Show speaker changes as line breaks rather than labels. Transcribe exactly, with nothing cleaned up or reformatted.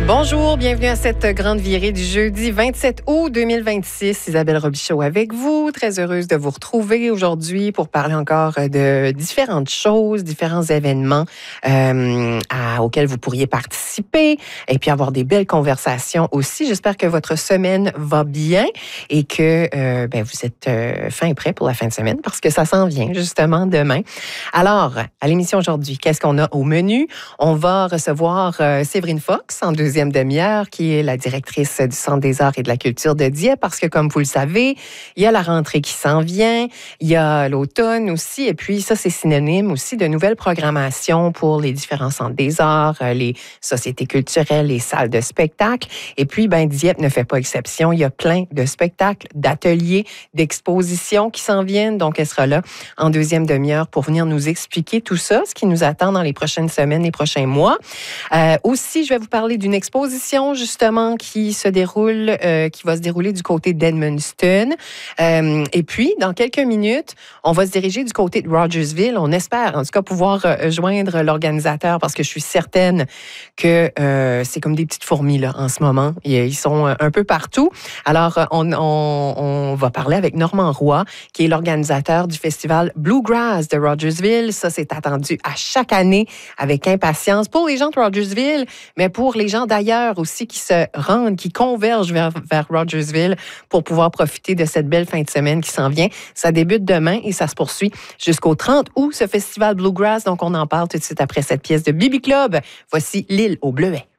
Bonjour, bienvenue à cette grande virée du jeudi vingt-sept août deux mille vingt-six. Isabelle Robichaud avec vous. Très heureuse de vous retrouver aujourd'hui pour parler encore de différentes choses, différents événements euh, à, auxquels vous pourriez participer et puis avoir des belles conversations aussi. J'espère que votre semaine va bien et que euh, ben, vous êtes euh, fin et prêt pour la fin de semaine parce que ça s'en vient justement demain. Alors, à l'émission aujourd'hui, qu'est-ce qu'on a au menu? On va recevoir euh, Séverine Fox en deuxième demi-heure, qui est la directrice du Centre des arts et de la culture de Dieppe, parce que, comme vous le savez, il y a la rentrée qui s'en vient, il y a l'automne aussi, et puis ça, c'est synonyme aussi de nouvelles programmations pour les différents centres des arts, les sociétés culturelles, les salles de spectacle. Et puis, ben, Dieppe ne fait pas exception. Il y a plein de spectacles, d'ateliers, d'expositions qui s'en viennent. Donc, elle sera là en deuxième demi-heure pour venir nous expliquer tout ça, ce qui nous attend dans les prochaines semaines, les prochains mois. Euh, aussi, je vais vous parler d'une exposition, justement, qui se déroule, euh, qui va se dérouler du côté d'Edmundston. Euh, et puis, dans quelques minutes, on va se diriger du côté de Rogersville. On espère, en tout cas, pouvoir euh, joindre l'organisateur parce que je suis certaine que euh, c'est comme des petites fourmis, là, en ce moment. Ils sont un peu partout. Alors, on, on, on va parler avec Normand Roy, qui est l'organisateur du festival Bluegrass de Rogersville. Ça, c'est attendu à chaque année avec impatience pour les gens de Rogersville, mais pour les gens d'ailleurs aussi qui se rendent, qui convergent vers, vers Rogersville pour pouvoir profiter de cette belle fin de semaine qui s'en vient. Ça débute demain et ça se poursuit jusqu'au trente août, ce festival Bluegrass. Donc, on en parle tout de suite après cette pièce de Bibi Club. Voici L'île aux bleuets.